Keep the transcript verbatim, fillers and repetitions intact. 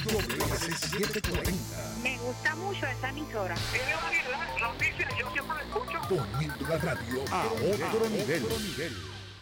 W S setecientos cuarenta. Me gusta mucho esa emisora. Tiene variedad, noticias, yo siempre la escucho. Poniendo la radio a otro nivel.